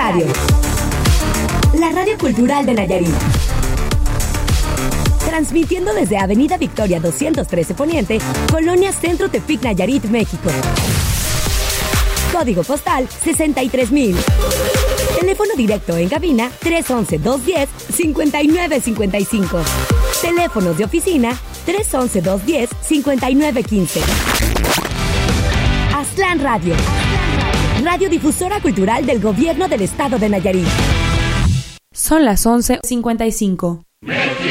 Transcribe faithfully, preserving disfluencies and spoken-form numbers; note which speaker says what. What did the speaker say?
Speaker 1: Radio. La radio cultural de Nayarit. Transmitiendo desde Avenida Victoria doscientos trece Poniente, Colonia Centro Tepic, Nayarit, México. Código postal sesenta y tres mil. Teléfono directo en cabina tres once, dos diez, cincuenta y nueve cincuenta y cinco. Teléfonos de oficina tres once, dos diez, cincuenta y nueve quince. Aztlán Radio. Radiodifusora cultural del Gobierno del Estado de Nayarit.
Speaker 2: Son las once cincuenta y cinco.
Speaker 3: México.